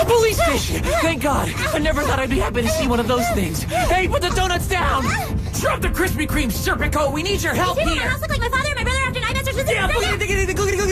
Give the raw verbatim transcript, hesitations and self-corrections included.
A police station! Thank God! I never thought I'd be happy to see one of those things. Hey, put the donuts down! Drop the Krispy Kreme, Serpico! We need your help Did here! my house look like my father and my brother after nine masters with Yeah, the look at it, look at it, look at it, look at it.